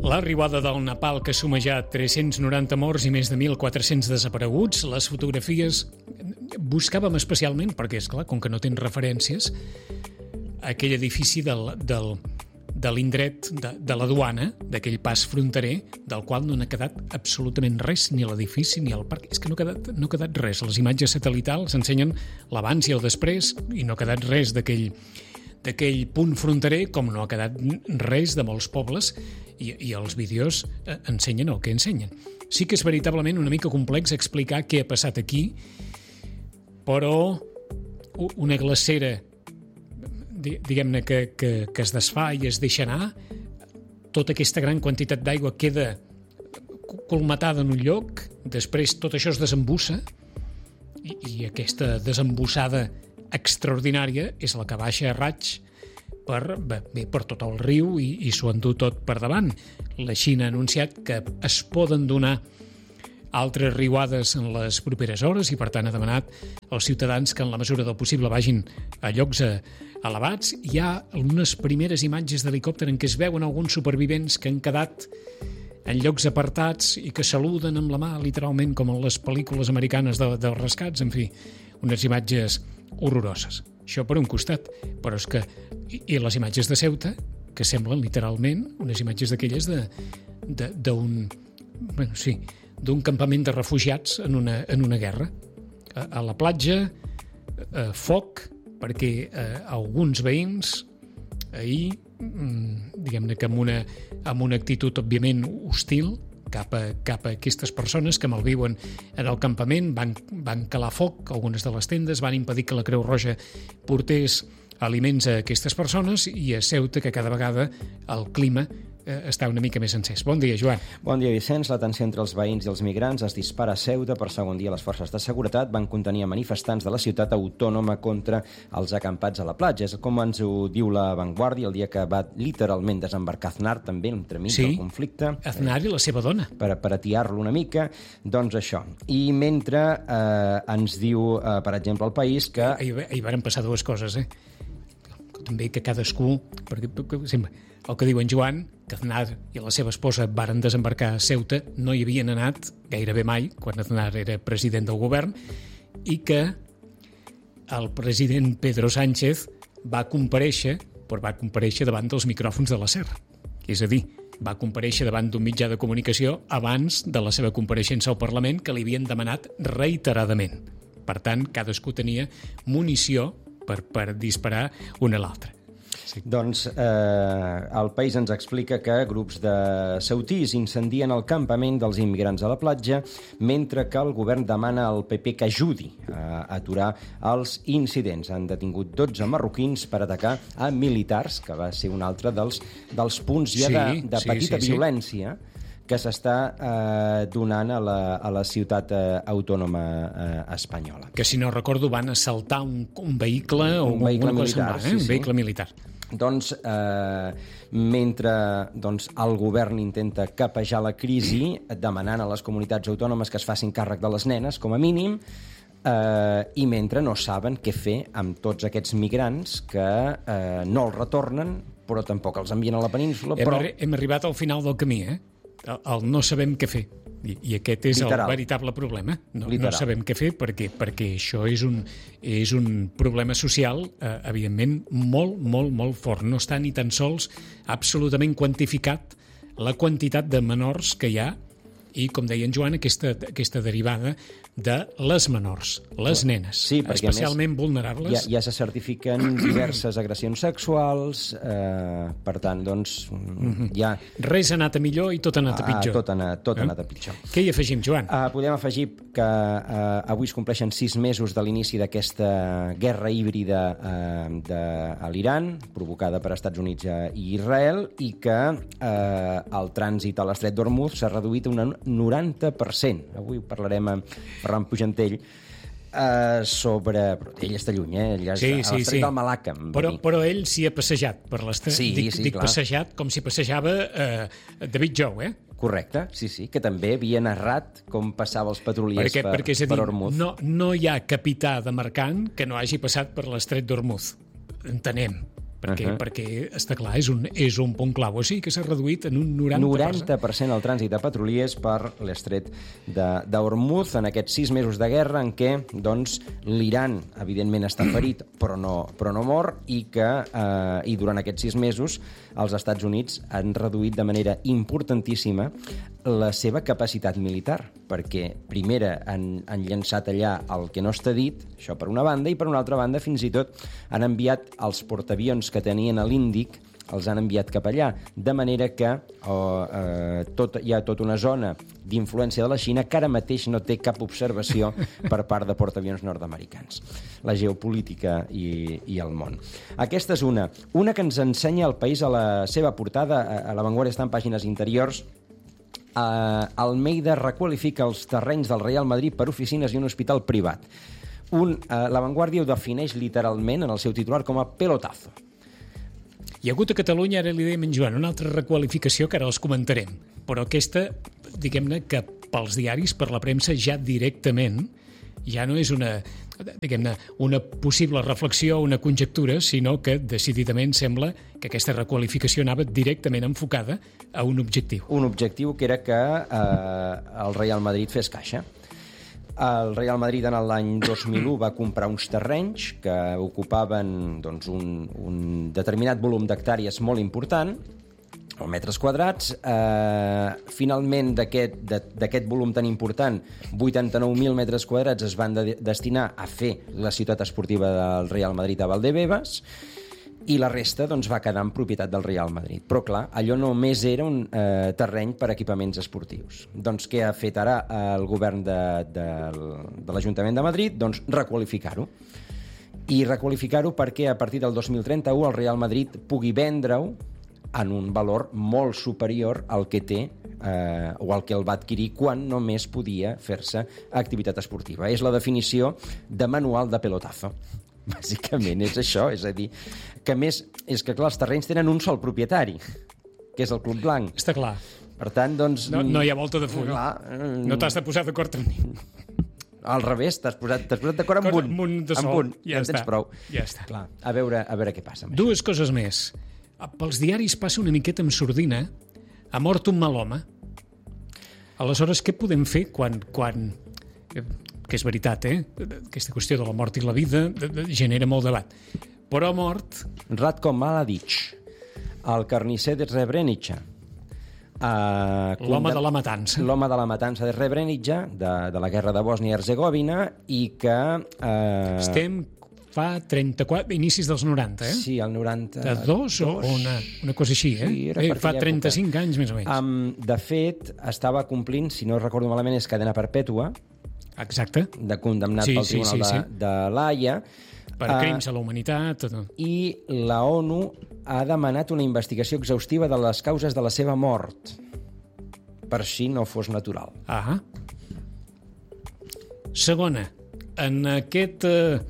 La riuada del Nepal, que suma ja 390 morts i més de 1.400 desapareguts. Les fotografies buscàvem especialment, perquè, esclar, com que no tens referències, aquell edifici de l'indret de la duana, d'aquell pas fronterer, del qual no n'ha quedat absolutament res, ni l'edifici ni el parc. És que no ha quedat res. Les imatges satelitals ensenyen l'abans i el després, i no ha quedat res d'aquell punt fronterer, com no ha quedat res de molts pobles, i els vídeos ensenyen el que ensenyen. Sí que és veritablement una mica complex explicar què ha passat aquí, però una glacera, diguem-ne, que es desfà i es deixa anar, tota aquesta gran quantitat d'aigua queda colmatada en un lloc, després tot això es desembussa, i aquesta desembussada extraordinària és la que baixa a raig per tot el riu i s'ho endú tot per davant. La Xina ha anunciat que es poden donar altres riuades en les properes hores i, per tant, ha demanat als ciutadans que en la mesura del possible vagin a llocs elevats. Hi ha unes primeres imatges d'helicòpter en què es veuen alguns supervivents que han quedat en llocs apartats i que saluden amb la mà, literalment, com en les pel·lícules americanes dels rescats. En fi, unes imatges horroroses. Això per un costat, però és que... I les imatges de Ceuta, que semblen literalment unes imatges d'aquelles d'un campament de refugiats en una guerra. A la platja, foc, perquè alguns veïns ahir, diguem-ne que amb una actitud òbviament hostil cap a aquestes persones que malviuen en el campament, van calar foc a algunes de les tendes, van impedir que la Creu Roja portés aliments a aquestes persones, i a Ceuta, que cada vegada el clima està una mica més encès. Bon dia, Joan. Bon dia, Vicenç. La tensió entre els veïns i els migrants es dispara a Ceuta. Per segon dia, les forces de seguretat van contenir a manifestants de la ciutat autònoma contra els acampats a la platja. És com ens ho diu La Vanguardia, el dia que va literalment desembarcar Aznar, també, entremig del conflicte. Aznar i la seva dona. Per atiar-lo una mica. Doncs això. I mentre ens diu, per exemple, El País que... Ahir van passar dues coses, també que cadascú, perquè el que diu en Joan, que Aznar i la seva esposa varen desembarcar a Ceuta, no hi havien anat gairebé mai, quan Aznar era president del govern, i que el president Pedro Sánchez va comparèixer davant dels micròfons de la SER. És a dir, va comparèixer davant d'un mitjà de comunicació abans de la seva compareixença al Parlament, que li havien demanat reiteradament. Per tant, cadascú tenia munició per disparar un a l'altre. Sí. Doncs El País ens explica que grups de ceutís incendien el campament dels immigrants a la platja, mentre que el govern demana al PP que ajudi a aturar els incidents. Han detingut 12 marroquins per atacar a militars, que va ser un altre dels punts ja de petita violència que s'està donant a la ciutat autònoma espanyola. Que, si no recordo, van assaltar un vehicle o un vehicle militar. Un vehicle militar. Doncs, mentre el govern intenta capejar la crisi, demanant a les comunitats autònomes que es facin càrrec de les nenes, com a mínim, i mentre no saben què fer amb tots aquests migrants que no els retornen, però tampoc els envien a la península. Hem arribat al final del camí, el no sabem què fer. I aquest és el veritable problema. No sabem què fer perquè això és un problema social, evidentment, molt, molt, molt fort. No està ni tan sols absolutament quantificat la quantitat de menors que hi ha i, com deia en Joan, aquesta derivada de les menors, les nenes, especialment vulnerables. Ja se certifiquen diverses agressions sexuals, per tant, doncs, ja... Res ha anat a millor i tot ha anat a pitjor. Tot ha anat a pitjor. Què hi afegim, Joan? Podem afegir que avui es compleixen 6 mesos de l'inici d'aquesta guerra híbrida a l'Iran, provocada per Estats Units i Israel, i que el trànsit a l'estret d'Hormuz s'ha reduït un 90%. Avui parlarem amb Ferran Pujantell sobre... Però ell està lluny, ell a l'estret del Malacca. Però ell s'hi ha passejat per l'estret. Dic passejat com si passejava David Jou, Correcte, sí, que també havia narrat com passava els petroliers per Hormuz. No hi ha capità de mercant que no hagi passat per l'estret d'Hormuz. Entenem. perquè està clar, és un punt clau. O sigui que s'ha reduït en un 90%. 90% el trànsit de petroliers per l'estret d'Hormuz en aquests 6 mesos de guerra en què doncs, l'Iran, evidentment, està ferit, però no mor, i durant aquests 6 mesos els Estats Units han reduït de manera importantíssima la seva capacitat militar, perquè, primera, han llançat allà el que no està dit, això per una banda, i per una altra banda, fins i tot han enviat els portaavions que tenien a l'Índic, els han enviat cap allà, de manera que hi ha tota una zona d'influència de la Xina que ara mateix no té cap observació per part de portaavions nord-americans. La geopolítica i el món. Aquesta és una que ens ensenya el país a la seva portada, a La Vanguardia està en pàgines interiors. Almeida requalifica els terrenys del Real Madrid per oficines i un hospital privat. La Vanguardia ho defineix literalment en el seu titular com a pelotazo. Hi ha hagut a Catalunya, ara li dèiem en Joan, una altra requalificació que ara els comentarem, però aquesta, diguem-ne, que pels diaris, per la premsa, ja directament, ja no és una possible reflexió o una conjectura, sinó que decididament sembla que aquesta requalificació anava directament enfocada a un objectiu. Un objectiu que era que el Real Madrid fes caixa. El Real Madrid en l'any 2001 va comprar uns terrenys que ocupaven doncs, un determinat volum d'hectàrees molt important, o metres quadrats. Finalment, d'aquest volum tan important, 89.000 metres quadrats es van destinar a fer la ciutat esportiva del Real Madrid a Valdebebas, i la resta doncs, va quedar en propietat del Real Madrid. Però, clar, allò només era un terreny per equipaments esportius. Doncs què ha fet ara el govern de l'Ajuntament de Madrid? Doncs requalificar-ho. I requalificar-ho perquè a partir del 2031 el Real Madrid pugui vendre-ho en un valor molt superior al que té o al que el va adquirir quan només podia fer-se activitat esportiva. És la definició de manual de pelotazo. Bàsicament és això, és a dir, que més és que, clar, els terrenys tenen un sol propietari, que és el Club Blanc. Està clar. Per tant, doncs... No hi ha volta de full. No t'has de posar d'acord amb mi. Al revés, t'has posat d'acord amb un. Amb un de sol. Ja en tens prou. Ja està. Clar, a veure què passa. Dues coses més. Pels diaris passa una miqueta amb sordina. Ha mort un mal home. Aleshores, què podem fer quan que és veritat, aquesta qüestió de la mort i la vida genera molt debat. Però ha mort... Ratko Mladic, el carnisser de Srebrenica. L'home de la matança. L'home de la matança de Srebrenica, de la guerra de Bòsnia i Herzegovina, i que... Estem fa 34, inicis dels 90, Sí, el 92 o una cosa així, Sí, fa 35 anys, més o menys. De fet, estava complint, si no recordo malament, és cadena perpètua. Exacte. De condemnat pel Tribunal de l'Haia. Per crims a la humanitat. I la ONU ha demanat una investigació exhaustiva de les causes de la seva mort, per si no fos natural. Segona, en aquest...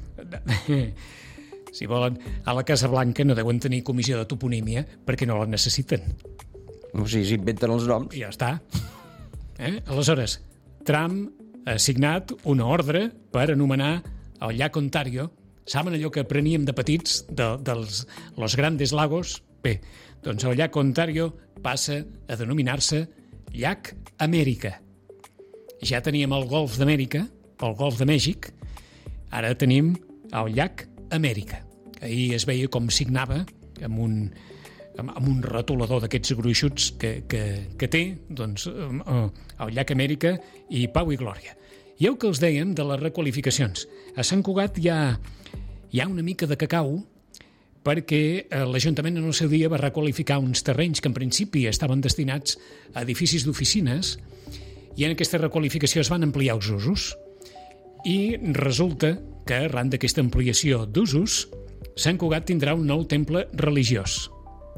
si volen, a la Casa Blanca no deuen tenir comissió de toponímia perquè no la necessiten. O sigui, s'inventen els noms. I ja està. Aleshores, Trump ha signat una ordre per anomenar el llac Ontario. Saben allò que apreníem de petits dels Los Grandes Lagos? Bé, doncs el llac Ontario passa a denominar-se llac Amèrica. Ja teníem el Golf d'Amèrica, el Golf de Mèxic, ara tenim el llac Amèrica. Ahir es veia com signava amb un retolador d'aquests gruixuts que té doncs, el llac Amèrica i Pau i Glòria. I el que els dèiem de les requalificacions. A Sant Cugat hi ha una mica de cacau perquè l'Ajuntament en el seu dia va requalificar uns terrenys que en principi estaven destinats a edificis d'oficines i en aquesta requalificació es van ampliar els usos. I resulta que arran d'aquesta ampliació d'usos Sant Cugat tindrà un nou temple religiós.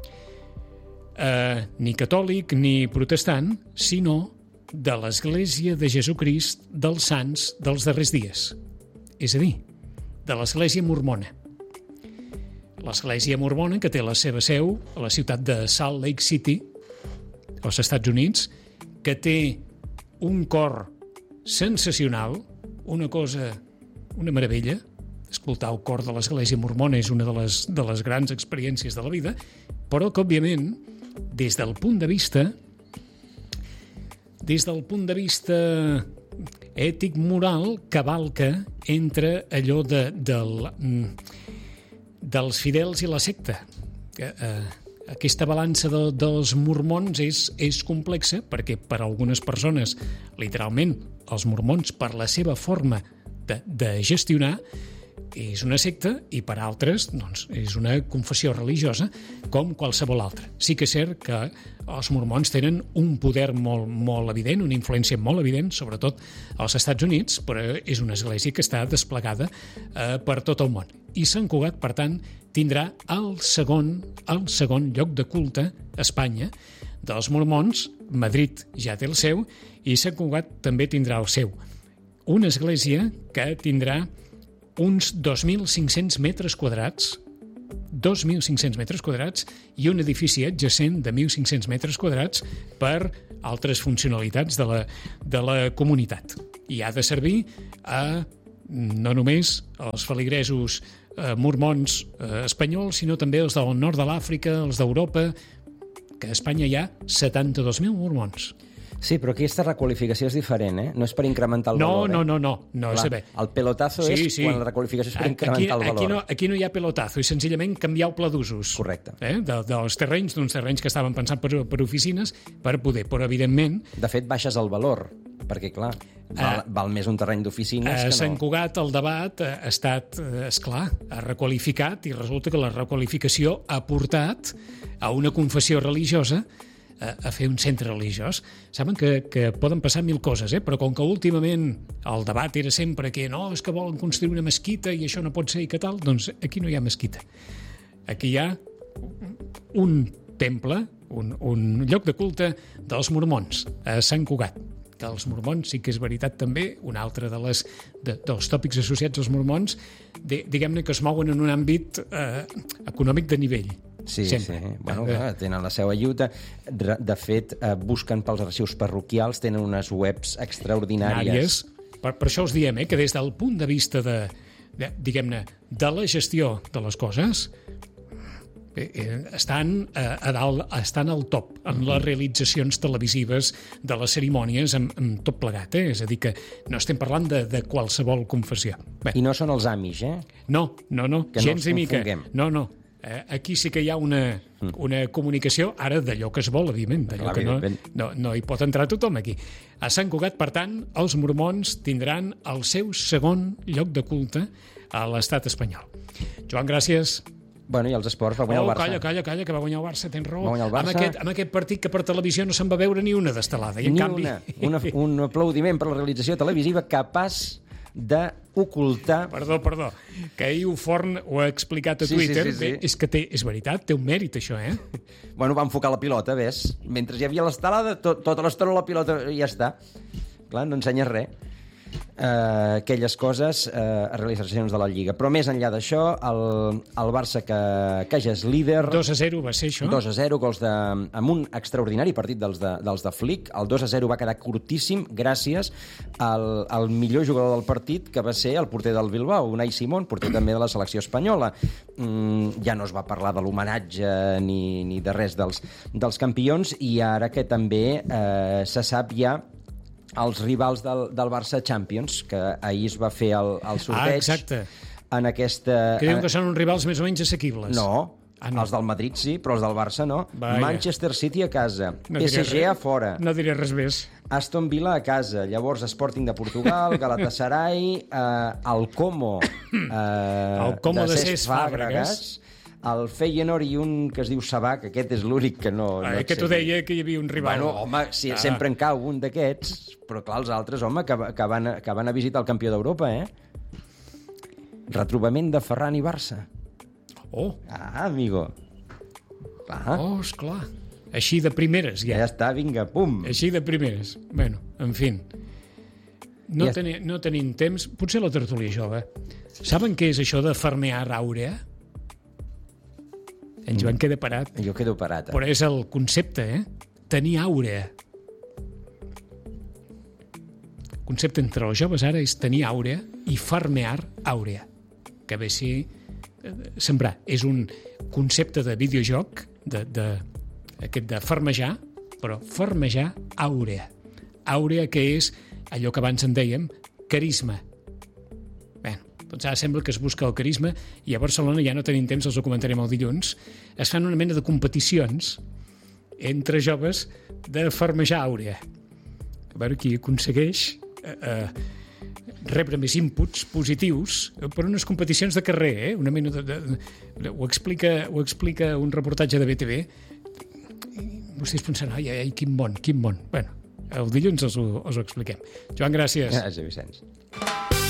Ni catòlic ni protestant, sinó de l'Església de Jesucrist dels Sants dels Darrers Dies. És a dir, de l'Església Mormona. L'Església Mormona, que té la seva seu a la ciutat de Salt Lake City, als Estats Units, que té un cor sensacional, una cosa, una meravella, escoltar el cor de l'Església Mormona és una de les grans experiències de la vida, però que, òbviament, des del punt de vista ètic, moral, cavalca entre allò dels fidels i la secta. Aquesta balança dels mormons és complexa perquè per a algunes persones, literalment, els mormons, per la seva forma de gestionar, és una secta i per altres doncs, és una confessió religiosa com qualsevol altra. Sí que és cert que els mormons tenen un poder molt, molt evident, una influència molt evident, sobretot als Estats Units, però és una església que està desplegada per tot el món. I Sant Cugat, per tant, tindrà el segon lloc de culte a Espanya dels mormons. Madrid ja té el seu i Sant Cugat també tindrà el seu. Una església que tindrà uns 2.500 metres quadrats, 2.500 metres quadrats i un edifici adjacent de 1.500 metres quadrats per altres funcionalitats de la comunitat. I ha de servir a no només als feligresos mormons espanyols, sinó també els del nord de l'Àfrica, els d'Europa, que a Espanya hi ha 72.000 mormons. Sí, però aquesta requalificació és diferent, eh? No és per incrementar el valor. No. Clar, el pelotazo és quan la requalificació és per incrementar el valor. Aquí no hi ha pelotazo, és senzillament canviar el pla d'usos. Correcte. Dels terrenys, d'uns terrenys que estaven pensant per oficines, per poder, però evidentment... De fet, baixes el valor, perquè, clar, val més un terreny d'oficines que no. A Sant Cugat el debat ha estat, esclar, ha requalificat i resulta que la requalificació ha portat a una confessió religiosa a fer un centre religiós. Saben que poden passar mil coses, però com que últimament el debat era sempre que no, és que volen construir una mesquita i això no pot ser i que tal, doncs aquí no hi ha mesquita. Aquí hi ha un temple, un lloc de culte dels mormons, a Sant Cugat. Que els mormons, sí que és veritat també, un altre dels tòpics associats als mormons, diguem-ne que es mouen en un àmbit econòmic de nivell. Sí. Bueno, tenen la seva lluita. De fet, busquen pels arxius parroquials, tenen unes webs extraordinàries. Per això us diem que des del punt de vista diguem-ne, de la gestió de les coses, estan a dalt, estan al top en les realitzacions televisives de les cerimònies amb tot plegat, és a dir que no estem parlant de qualsevol confessió. I no són els Amish, No, gens ni mica. No. Aquí sí que hi ha una comunicació, ara d'allò que es vol, evidentment, d'allò que no hi pot entrar tothom aquí. A Sant Cugat, per tant, els mormons tindran el seu segon lloc de culte a l'estat espanyol. Joan, gràcies. Bueno, i els esports, va guanyar el Barça. Calla, que va guanyar el Barça, tens raó. Va guanyar el Barça. Amb aquest partit que per televisió no se'n va veure ni una d'estelada. Un aplaudiment per la realització televisiva capaç d'ocultar... Perdó, que ahir Forn ho ha explicat a Twitter. Sí. És que és veritat, té un mèrit, això, Bueno, va enfocar la pilota, ves? Mentre hi havia l'estelada, tota l'estona la pilota ja està. Clar, no ensenya res. Aquelles coses a realitzacions de la Lliga. Però més enllà d'això, el Barça que ja és líder... 2-0 va ser això? 2-0, gols amb un extraordinari partit dels de Flick. El 2-0 va quedar curtíssim gràcies al millor jugador del partit, que va ser el porter del Bilbao, Unai Simón, porter també de la selecció espanyola. Ja no es va parlar de l'homenatge ni de res dels campions, i ara que també se sap ja els rivals del Barça Champions, que ahir es va fer el sorteig. Exacte. En aquesta... Que diuen que són uns rivals més o menys assequibles. No, els del Madrid sí, però els del Barça no. Vaja. Manchester City a casa, PSG a fora. No diré res més. Aston Villa a casa, llavors Sporting de Portugal, Galatasaray, el Como de Cesc Fàbregas, el Feyenoord i un que es diu Sabac, aquest és l'únic que no... Que t'ho deia que hi havia un rival. Bueno, home, sí, sempre en cau un d'aquests, però clar, els altres, home, que van a visitar el campió d'Europa, Retrobament de Ferran i Barça. Oh! Amigo. Clar. Oh, esclar. Així de primeres, ja. Ja està, vinga, pum. Així de primeres. Bueno, en fi. No tenim temps. Potser la tertúlia jove. Saben què és això de farmear àurea? En Joan queda parat. Jo quedo parat. Però és el concepte, tenir àurea. El concepte entre els joves ara és tenir àurea i farmear àurea. que ve a ser sembrar. És un concepte de videojoc, aquest de farmejar, però farmejar àurea. Àurea, que és allò que abans en dèiem carisma. Bé, doncs ara sembla que es busca el carisma i a Barcelona ja no tenim temps, els ho comentarem el dilluns, es fan una mena de competicions entre joves de farmejar àurea. A veure qui aconsegueix rebre més inputs positius per unes competicions de carrer, una mena ho explica un reportatge de BTV. Vostès pensaran, ai, quin món. Bueno, el dilluns us ho expliquem. Joan, gràcies. Gràcies, Vicenç.